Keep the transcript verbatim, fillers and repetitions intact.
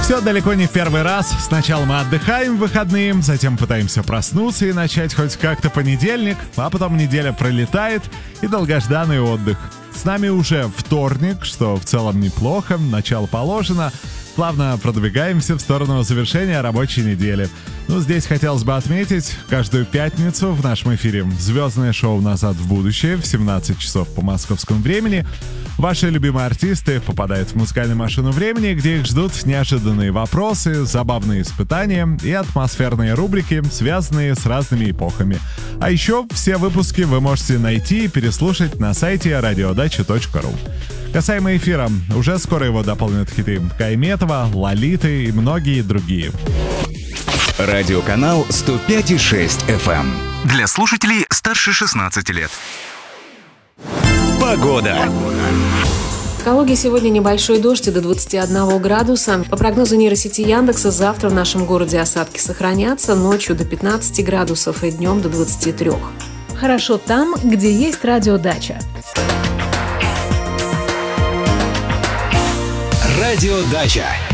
Все далеко не в первый раз. Сначала мы отдыхаем в выходные, затем пытаемся проснуться и начать хоть как-то понедельник, а потом неделя пролетает и долгожданный отдых. С нами уже вторник, что в целом неплохо, начало положено. Плавно продвигаемся в сторону завершения рабочей недели. Ну, здесь хотелось бы отметить, каждую пятницу в нашем эфире звездное шоу «Назад в будущее» в семнадцать часов по московскому времени. Ваши любимые артисты попадают в музыкальную машину времени, где их ждут неожиданные вопросы, забавные испытания и атмосферные рубрики, связанные с разными эпохами. А еще все выпуски вы можете найти и переслушать на сайте радиодача точка ру. Касаемо эфира, уже скоро его дополнят хиты Кайметова, Лолиты и многие другие. Радиоканал сто пять и шесть эф эм. Для слушателей старше шестнадцати лет. Погода. В Калуге сегодня небольшой дождь до двадцати одного градуса. По прогнозу нейросети Яндекса, завтра в нашем городе осадки сохранятся, ночью до пятнадцати градусов и днем до двадцати трёх. Хорошо там, где есть радиодача. Радиодача.